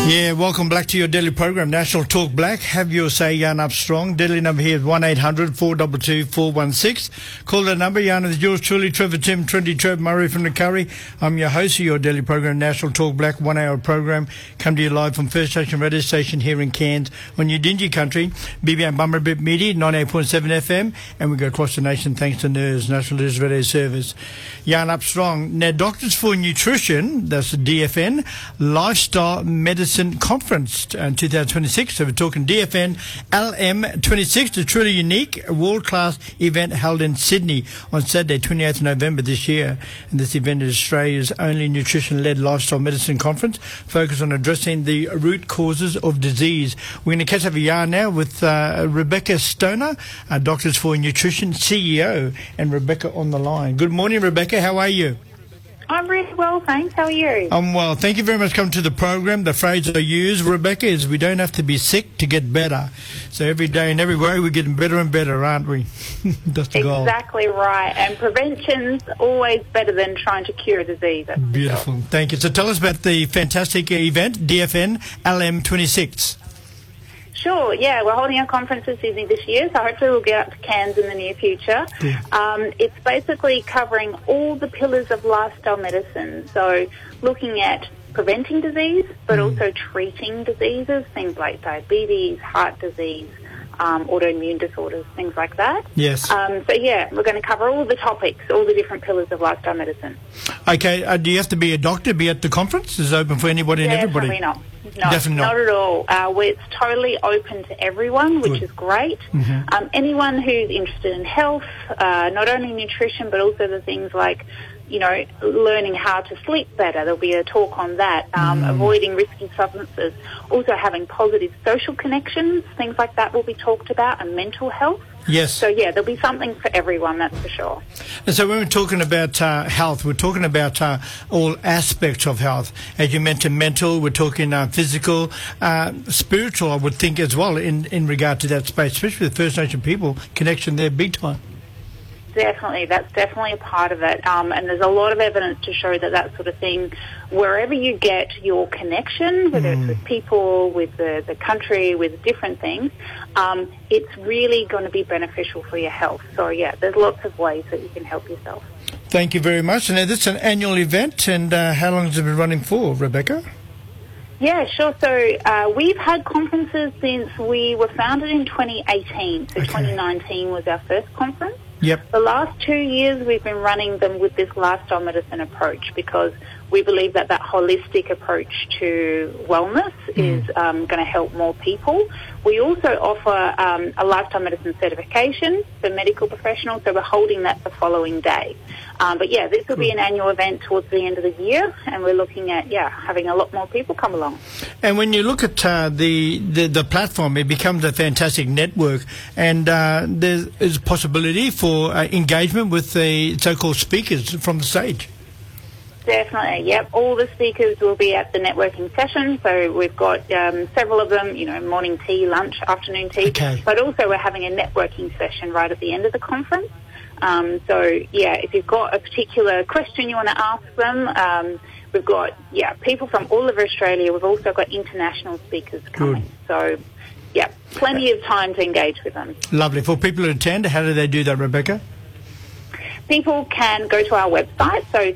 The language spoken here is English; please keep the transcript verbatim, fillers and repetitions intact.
Yeah, welcome back to your daily program, National Talk Black. Have your say, Jan Armstrong. Daily number here is one eight hundred four two two four one six. Call that number. Jan is yours truly, Trevor Tim, Trinity Trev Murray from the Curry. I'm your host of your daily program, National Talk Black, one-hour program. Come to you live from First Station Radio Station here in Cairns on your Dingy Country, B B M Bummerbip Media, ninety-eight point seven F M, and we go across the nation thanks to N E R S, National News Radio Service. Jan Armstrong. Now, Doctors for Nutrition, that's the D F N, Lifestyle Medicine Conference in two thousand twenty-six. So we're talking D F N L M twenty-six, a truly unique world-class event held in Sydney on Saturday, twenty-eighth of November this year. And this event is Australia's only nutrition-led lifestyle medicine conference focused on addressing the root causes of disease. We're going to catch up a yarn now with uh, Rebecca Stoner, uh, Doctors for Nutrition C E O, and Rebecca on the line. Good morning, Rebecca. How are you? I'm really well, thanks. How are you? I'm well. Thank you very much for coming to the program. The phrase I use, Rebecca, is we don't have to be sick to get better. So every day and every way we're getting better and better, aren't we? That's the goal. Exactly right. And prevention's always better than trying to cure a disease. That's beautiful. Sure. Thank you. So tell us about the fantastic event, D F N L M twenty-six. Sure, yeah, we're holding our conference in Sydney this year, so hopefully we'll get up to Cairns in the near future. Yeah. Um, it's basically covering all the pillars of lifestyle medicine, so looking at preventing disease, but mm. also treating diseases, things like diabetes, heart disease, um, autoimmune disorders, things like that. Yes. Um, so, yeah, we're going to cover all the topics, all the different pillars of lifestyle medicine. Okay, uh, do you have to be a doctor to be at the conference? Is it open for anybody and everybody? Definitely not. No, Definitely not. not at all. Uh, it's totally open to everyone, which Good. is great. Mm-hmm. Um, anyone who's interested in health, uh, not only nutrition, but also the things like, you know, learning how to sleep better. There'll be a talk on that. Um, mm. Avoiding risky substances. Also having positive social connections. Things like that will be talked about, and mental health. Yes. So, yeah, there'll be something for everyone, that's for sure. And so when we're talking about uh, health, we're talking about uh, all aspects of health. As you mentioned, mental, we're talking uh, physical, uh, spiritual, I would think as well, in, in regard to that space, especially the First Nation people connection there big time. Definitely, that's definitely a part of it. Um, and there's a lot of evidence to show that that sort of thing, wherever you get your connection, whether mm. it's with people, with the, the country, with different things, um, it's really going to be beneficial for your health. So, yeah, there's lots of ways that you can help yourself. Thank you very much. And now this is an annual event, and uh, how long has it been running for, Rebecca? Yeah, sure. So uh, we've had conferences since we were founded in twenty eighteen. So okay. twenty nineteen was our first conference. Yep. The last two years we've been running them with this lifestyle medicine approach because we believe that that holistic approach to wellness mm. is um, going to help more people. We also offer um, a lifestyle medicine certification for medical professionals, so we're holding that the following day. Um, but, yeah, this will cool. be an annual event towards the end of the year, and we're looking at, yeah, having a lot more people come along. And when you look at uh, the, the, the platform, it becomes a fantastic network, and uh, there is a possibility for uh, engagement with the so-called speakers from the stage. Definitely, yep. All the speakers will be at the networking session, so we've got um, several of them, you know, morning tea, lunch, afternoon tea, okay. but also we're having a networking session right at the end of the conference. Um, so, yeah, if you've got a particular question you want to ask them, um, we've got, yeah, people from all over Australia. We've also got international speakers coming. Good. So, yeah, plenty of time to engage with them. Lovely. For people who attend, how do they do that, Rebecca? People can go to our website, so